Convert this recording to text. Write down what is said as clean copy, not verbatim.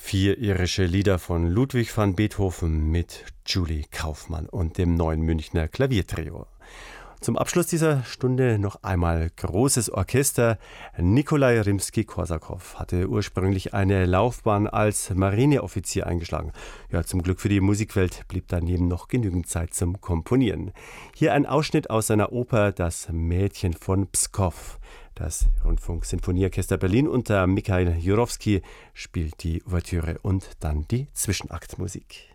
4 irische Lieder von Ludwig van Beethoven mit Julie Kaufmann und dem Neuen Münchner Klaviertrio. Zum Abschluss dieser Stunde noch einmal großes Orchester. Nikolai Rimski-Korsakow hatte ursprünglich eine Laufbahn als Marineoffizier eingeschlagen. Ja, zum Glück für die Musikwelt blieb daneben noch genügend Zeit zum Komponieren. Hier ein Ausschnitt aus seiner Oper Das Mädchen von Pskow. Das Rundfunk-Sinfonieorchester Berlin unter Mikhail Jurowski spielt die Ouvertüre und dann die Zwischenaktmusik.